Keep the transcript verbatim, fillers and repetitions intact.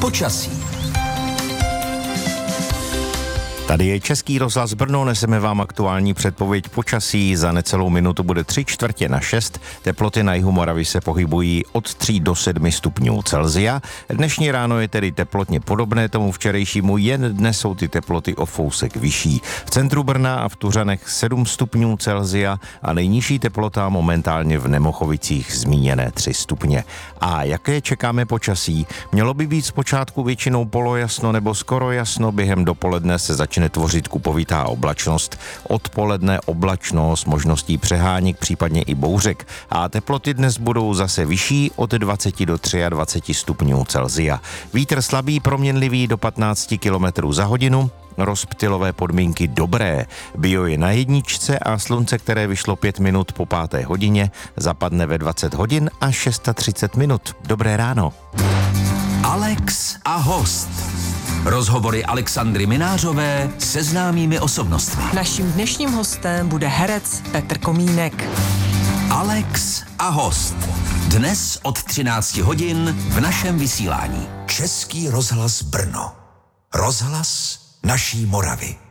Počasí. Tady je Český rozhlas Brno, neseme vám aktuální předpověď počasí. Za necelou minutu bude tři čtvrtě na šest. Teploty na jihu Moravy se pohybují od tří do sedmi stupňů Celsia. Dnešní ráno je tedy teplotně podobné tomu včerejšímu, jen dnes jsou ty teploty o fousek vyšší. V centru Brna a v Tuřanech sedm stupňů Celsia a nejnižší teplota momentálně v Nemochovicích zmíněné tři stupně. A jaké čekáme počasí? Mělo by být zpočátku většinou polojasno nebo skoro jasno, během dopoledne se začne tvořit kupovitá oblačnost, odpoledne oblačno s možností přeháněk, případně i bouřek a teploty dnes budou zase vyšší od dvacet do dvaceti tří stupňů Celsia. Vítr slabý, proměnlivý do patnáct kilometrů za hodinu, rozptylové podmínky dobré. Bio je na jedničce a slunce, které vyšlo pět minut po páté hodině, zapadne ve dvacet hodin a třicet šest minut. Dobré ráno. Alex a host. Rozhovory Alexandry Minářové se známými osobnostmi. Naším dnešním hostem bude herec Petr Komínek. Alex a host. Dnes od třinácti hodin v našem vysílání. Český rozhlas Brno. Rozhlas naší Moravy.